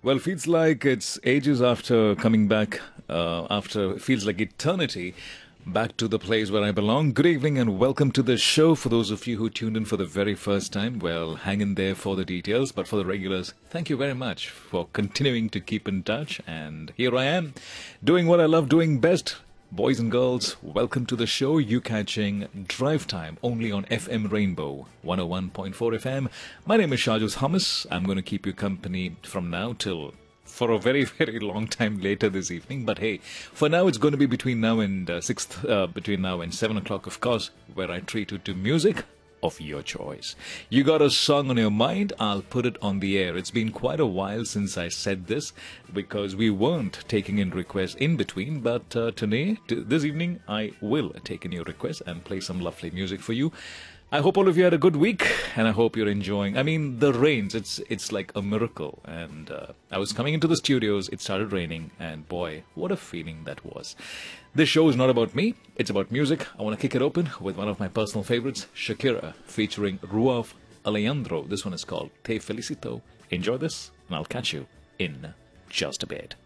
Well, feels like it's ages after coming back, feels like eternity back to the place where I belong. Good evening and welcome to the show. For those of you who tuned in for the very first time, well, hang in there for the details. But for the regulars, thank you very much for continuing to keep in touch. And here I am, doing what I love doing best. Boys and girls, welcome to the show. You catching Drive Time only on FM Rainbow 101.4 FM. My name is Shajus Hamis. I'm going to keep you company from now till for a very, very long time later this evening. But hey, for now it's going to be between now and between now and 7 o'clock, of course, where I treat you to music of your choice. You got a song on your mind, I'll put it on the air. It's been quite a while since I said this because we weren't taking in requests in between, but this evening, I will take in your requests and play some lovely music for you. I hope all of you had a good week, and I hope you're enjoying. I mean, the rains, it's like a miracle. And I was coming into the studios, it started raining, and boy, what a feeling that was. This show is not about me, it's about music. I want to kick it open with one of my personal favorites, Shakira, featuring Ruaf Alejandro. This one is called Te Felicito. Enjoy this, and I'll catch you in just a bit.